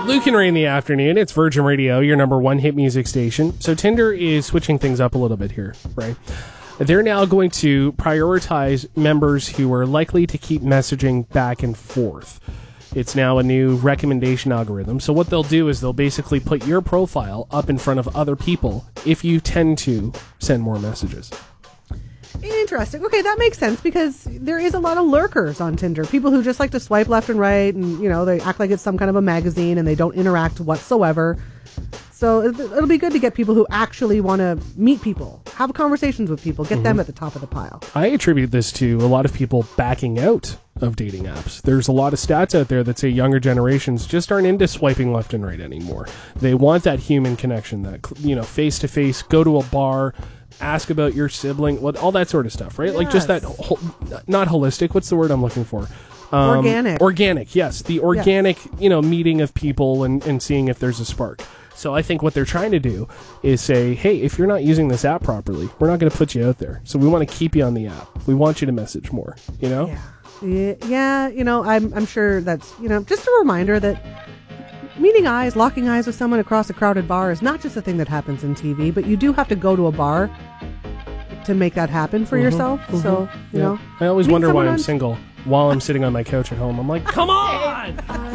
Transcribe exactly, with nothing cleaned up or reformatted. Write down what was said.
Luke and Ray in the afternoon. It's Virgin Radio, your number one hit music station. So Tinder is switching things up a little bit here, right? They're now going to prioritize members who are likely to keep messaging back and forth. It's now a new recommendation algorithm. So what they'll do is they'll basically put your profile up in front of other people if you tend to send more messages. Interesting. Okay, that makes sense because there is a lot of lurkers on Tinder. People who just like to swipe left and right and, you know, they act like it's some kind of a magazine and they don't interact whatsoever. So it'll be good to get people who actually want to meet people, have conversations with people, get mm-hmm. them at the top of the pile. I attribute this to a lot of people backing out of dating apps. There's a lot of stats out there that say younger generations just aren't into swiping left and right anymore. They want that human connection, that, you know, face-to-face, go to a bar, ask about your sibling, what, all that sort of stuff, right? Yes. Like just that, ho- not holistic, what's the word I'm looking for? Um, organic. Organic, yes. The organic, yes. you know, meeting of people and, and seeing if there's a spark. So I think what they're trying to do is say, hey, if you're not using this app properly, we're not going to put you out there. So we want to keep you on the app. We want you to message more, you know? Yeah, yeah you know, I'm, I'm sure that's, you know, just a reminder that meeting eyes, locking eyes with someone across a crowded bar is not just a thing that happens in T V, but you do have to go to a bar to make that happen for mm-hmm, yourself. Mm-hmm, so, you yeah. know. I always wonder why I'm single while I'm sitting on my couch at home. I'm like, come on!